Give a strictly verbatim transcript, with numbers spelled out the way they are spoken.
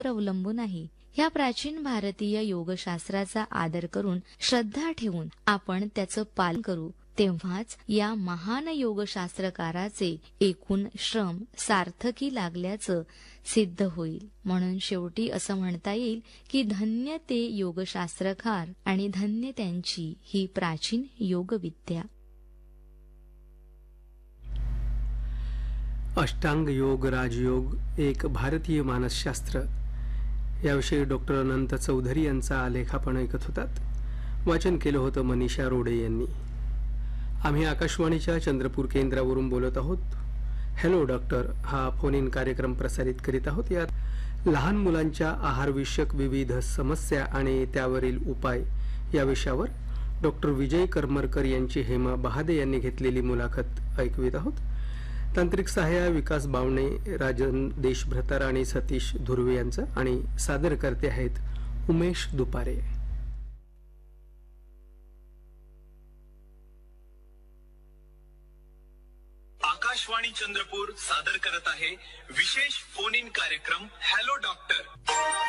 अवलंबून आहे. ह्या प्राचीन भारतीय योगशास्त्राचा आदर करून श्रद्धा ठेवून आपण त्याचं पालन करू, तेव्हाच या महान योगशास्त्रकाराचे एकूण श्रम सार्थकी लागल्याचं सिद्ध होईल. म्हणून शेवटी असं म्हणता येईल की धन्य ते योगशास्त्रकार आणि धन्य त्यांची ही प्राचीन योगविद्या. अष्टांग योग राजयोग एक भारतीय मानसशास्त्र याविषयी डॉक्टर अनंत चौधरी यांचा आलेख आपण ऐकत होतात. वाचन केलं होतं मनीषा रोडे यांनी. आम्ही आकाशवाणीच्या चंद्रपूर केंद्रावरून बोलत आहोत. हॅलो डॉक्टर हा फोन इन कार्यक्रम प्रसारित करीत आहोत. यात लहान मुलांच्या आहारविषयक विविध समस्या आणि त्यावरील उपाय या विषयावर डॉक्टर विजय करमरकर यांची हेमा बहादे यांनी घेतलेली मुलाखत ऐकवित आहोत. तांत्रिक सहाय्य विकास बावणे, राजन देशभ्रतार आणि सतीश धुर्वे यांचं आणि सादर करते आहेत उमेश दुपारे. आकाशवाणी चंद्रपूर सादर करत आहे विशेष फोन इन कार्यक्रम हॅलो डॉक्टर.